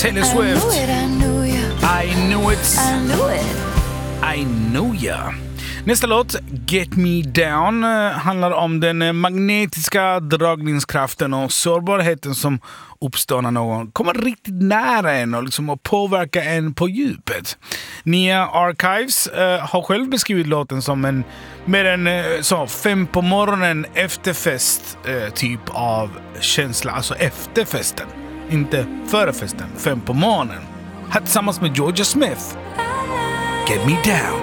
Taylor Swift. I knew it. I know ya. Nästa låt, Get Me Down, handlar om den magnetiska dragningskraften och sårbarheten som uppstår när någon kommer riktigt nära en och liksom påverkar en på djupet. Nia Archives har själv beskrivit låten som mer en 5 på morgonen efterfest typ av känsla, alltså efterfesten, inte före festen, 5 på morgonen. Här tillsammans med Georgia Smith, Get Me Down.